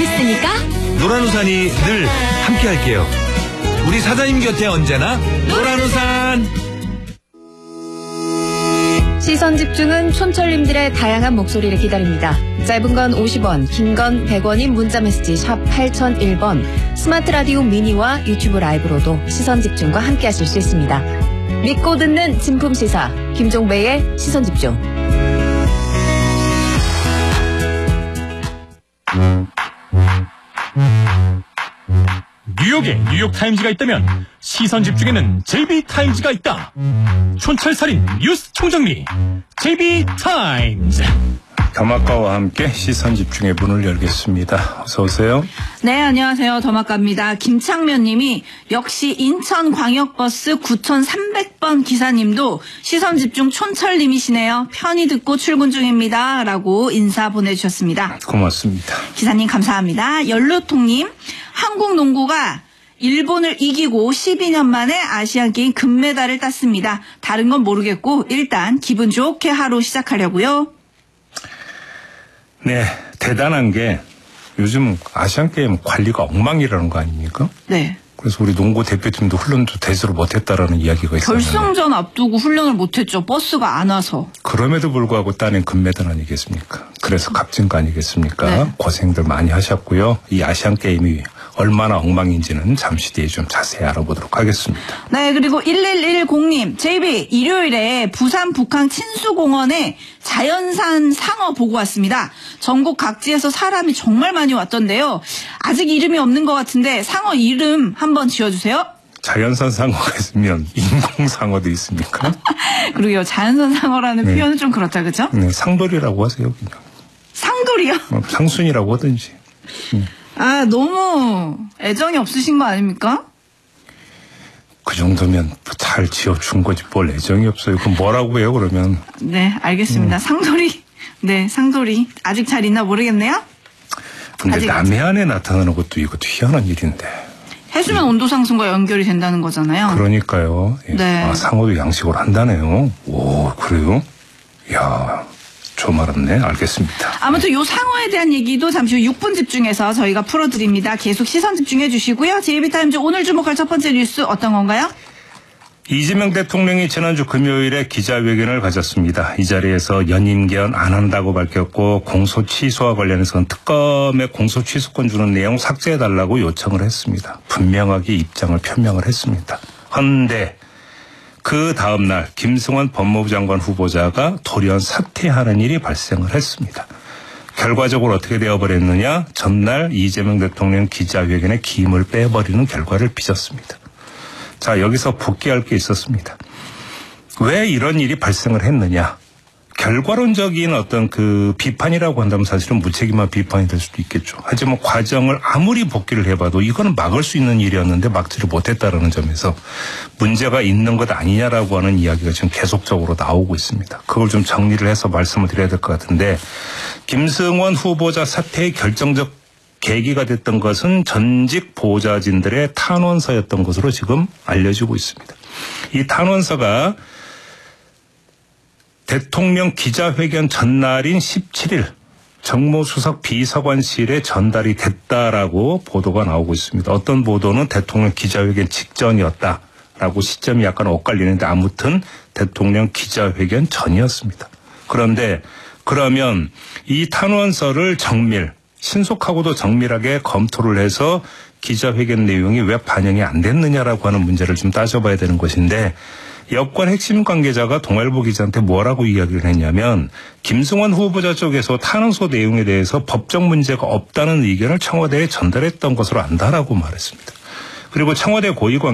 좋겠으니까 노란우산이 늘 함께할게요. 우리 사장님 곁에 언제나 노란우산. 시선집중은 촌철님들의 다양한 목소리를 기다립니다. 짧은 건 50원, 긴 건 100원인 문자메시지 샵 8001번, 스마트 라디오 미니와 유튜브 라이브로도 시선집중과 함께하실 수 있습니다. 믿고 듣는 진품시사 김종배의 시선집중. 뉴욕에 뉴욕타임즈가 있다면 시선집중에는 JB타임즈가 있다. 촌철살인 뉴스 총정리 JB타임즈. 더마카와 함께 시선집중의 문을 열겠습니다. 어서 오세요. 네, 안녕하세요. 더마카입니다. 김창면 님이 역시 인천광역버스 9300번 기사님도 시선집중 촌철님이시네요. 편히 듣고 출근 중입니다. 라고 인사 보내주셨습니다. 고맙습니다. 기사님 감사합니다. 연루통님, 한국 농구가 일본을 이기고 12년 만에 아시안게임 금메달을 땄습니다. 다른 건 모르겠고 일단 기분 좋게 하루 시작하려고요. 네, 대단한 게 요즘 아시안게임 관리가 엉망이라는 거 아닙니까? 네. 그래서 우리 농구 대표팀도 훈련도 제대로 못했다라는 이야기가 있어요. 결승전 앞두고 훈련을 못했죠. 버스가 안 와서. 그럼에도 불구하고 따낸 금메달 아니겠습니까? 그래서 값진 거 아니겠습니까? 네. 고생들 많이 하셨고요. 이 아시안게임이 얼마나 엉망인지는 잠시 뒤에 좀 자세히 알아보도록 하겠습니다. 네, 그리고 1110님, JB 일요일에 부산 북한 친수공원에 자연산 상어 보고 왔습니다. 전국 각지에서 사람이 정말 많이 왔던데요. 아직 이름이 없는 것 같은데 상어 이름 한번 지어주세요. 자연산 상어가 있으면 인공 상어도 있습니까? 그러게요. 자연산 상어라는 네. 표현은 좀 그렇다, 그죠? 네, 상돌이라고 하세요, 그냥. 상돌이요? 상순이라고 하든지. 아, 너무 애정이 없으신 거 아닙니까? 그 정도면 잘 지어준 거지 뭘 애정이 없어요. 그럼 뭐라고 해요, 그러면? 네, 알겠습니다. 상돌이. 네, 상돌이. 아직 잘 있나 모르겠네요. 근데 아직 남해안에 나타나는 것도 이것도 희한한 일인데. 해수면 온도 상승과 연결이 된다는 거잖아요. 그러니까요. 예. 네. 아, 상어도 양식으로 한다네요. 오, 그래요? 이야, 좀 알았네. 알겠습니다. 아무튼 요 상어에 대한 얘기도 잠시 후 6분 집중해서 저희가 풀어드립니다. 계속 시선 집중해 주시고요. JB타임즈 오늘 주목할 첫 번째 뉴스 어떤 건가요? 이재명 대통령이 지난주 금요일에 기자회견을 가졌습니다. 이 자리에서 연임 개헌 안 한다고 밝혔고 공소 취소와 관련해서는 특검에 공소 취소권 주는 내용 삭제해달라고 요청을 했습니다. 분명하게 입장을 표명을 했습니다. 그런데 그 다음 날 김승환 법무부 장관 후보자가 돌연 사퇴하는 일이 발생을 했습니다. 결과적으로 어떻게 되어버렸느냐? 전날 이재명 대통령 기자회견에 기임을 빼버리는 결과를 빚었습니다. 자, 여기서 복귀할 게 있었습니다. 왜 이런 일이 발생을 했느냐? 결과론적인 어떤 그 비판이라고 한다면 사실은 무책임한 비판이 될 수도 있겠죠. 하지만 과정을 아무리 복귀를 해봐도 이거는 막을 수 있는 일이었는데 막지를 못했다라는 점에서 문제가 있는 것 아니냐라고 하는 이야기가 지금 계속적으로 나오고 있습니다. 그걸 좀 정리를 해서 말씀을 드려야 될 것 같은데, 김승원 후보자 사퇴의 결정적 계기가 됐던 것은 전직 보좌진들의 탄원서였던 것으로 지금 알려지고 있습니다. 이 탄원서가 대통령 기자회견 전날인 17일 정무수석 비서관실에 전달이 됐다라고 보도가 나오고 있습니다. 어떤 보도는 대통령 기자회견 직전이었다라고 시점이 약간 엇갈리는데 아무튼 대통령 기자회견 전이었습니다. 그런데 그러면 이 탄원서를 신속하고도 정밀하게 검토를 해서 기자회견 내용이 왜 반영이 안 됐느냐라고 하는 문제를 좀 따져봐야 되는 것인데, 여권 핵심 관계자가 동아일보 기자한테 뭐라고 이야기를 했냐면 김승환 후보자 쪽에서 탄원서 내용에 대해서 법적 문제가 없다는 의견을 청와대에 전달했던 것으로 안다라고 말했습니다. 그리고 청와대 고위관